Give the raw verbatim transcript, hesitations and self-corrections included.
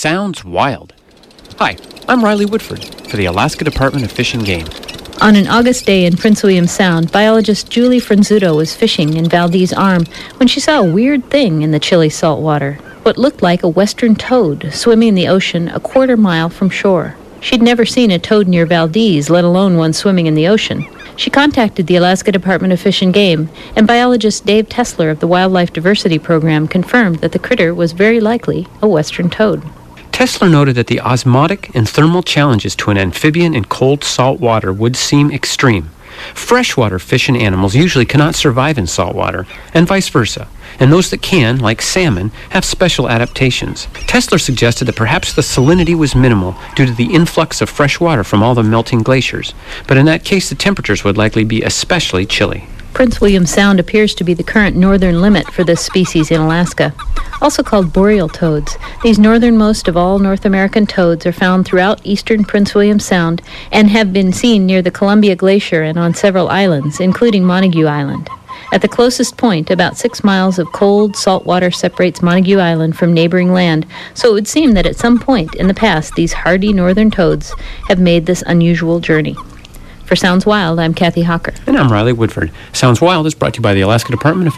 Sounds Wild. Hi, I'm Riley Woodford for the Alaska Department of Fish and Game. On an August day in Prince William Sound, biologist Julie Franzuto was fishing in Valdez Arm when she saw a weird thing in the chilly salt water. What looked like a western toad swimming in the ocean a quarter mile from shore. She'd never seen a toad near Valdez, let alone one swimming in the ocean. She contacted the Alaska Department of Fish and Game, and biologist Dave Tesler of the Wildlife Diversity Program confirmed that the critter was very likely a western toad. Tesler noted that the osmotic and thermal challenges to an amphibian in cold salt water would seem extreme. Freshwater fish and animals usually cannot survive in salt water, and vice versa, and those that can, like salmon, have special adaptations. Tesler suggested that perhaps the salinity was minimal due to the influx of fresh water from all the melting glaciers, but in that case the temperatures would likely be especially chilly. Prince William Sound appears to be the current northern limit for this species in Alaska. Also called boreal toads, these northernmost of all North American toads are found throughout eastern Prince William Sound and have been seen near the Columbia Glacier and on several islands, including Montague Island. At the closest point, about six miles of cold, salt water separates Montague Island from neighboring land, so it would seem that at some point in the past, these hardy northern toads have made this unusual journey. For Sounds Wild, I'm Kathy Hawker. And I'm Riley Woodford. Sounds Wild is brought to you by the Alaska Department of